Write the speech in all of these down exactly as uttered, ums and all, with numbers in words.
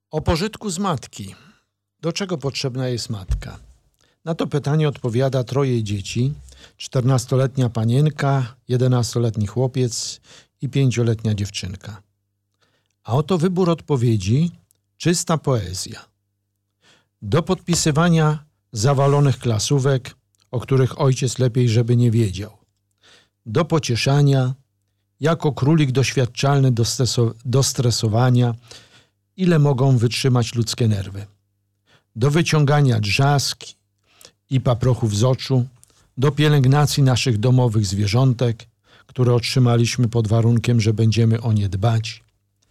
O pożytku z matki. Do czego potrzebna jest matka? Na to pytanie odpowiada troje dzieci, czternastoletnia panienka, jedenastoletni chłopiec i pięcioletnia dziewczynka. A oto wybór odpowiedzi, czysta poezja. Do podpisywania zawalonych klasówek, o których ojciec lepiej, żeby nie wiedział. Do pocieszania, jako królik doświadczalny do, streso- do stresowania, ile mogą wytrzymać ludzkie nerwy. Do wyciągania drzazgi i paprochów z oczu, do pielęgnacji naszych domowych zwierzątek, które otrzymaliśmy pod warunkiem, że będziemy o nie dbać.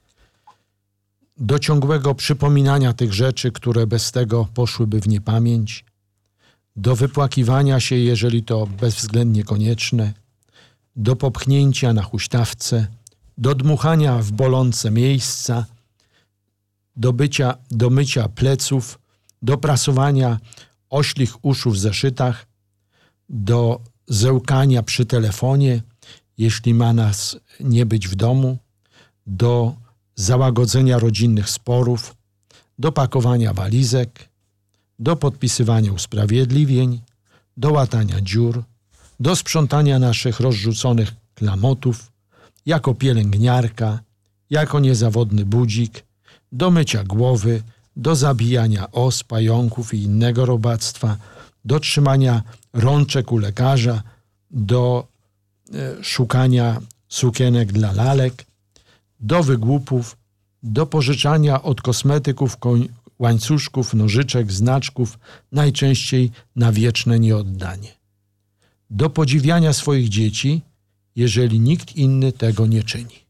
Do ciągłego przypominania tych rzeczy, które bez tego poszłyby w niepamięć. Do wypłakiwania się, jeżeli to bezwzględnie konieczne. Do popchnięcia na huśtawce, do dmuchania w bolące miejsca, do, bycia, do mycia pleców, do prasowania oślich uszu w zeszytach, do zełkania przy telefonie, jeśli ma nas nie być w domu, do załagodzenia rodzinnych sporów, do pakowania walizek, do podpisywania usprawiedliwień, do łatania dziur, do sprzątania naszych rozrzuconych klamotów, jako pielęgniarka, jako niezawodny budzik, do mycia głowy, do zabijania os, pająków i innego robactwa, do trzymania rączek u lekarza, do e, szukania sukienek dla lalek, do wygłupów, do pożyczania od kosmetyków koń, łańcuszków, nożyczek, znaczków, najczęściej na wieczne nieoddanie. Do podziwiania swoich dzieci, jeżeli nikt inny tego nie czyni.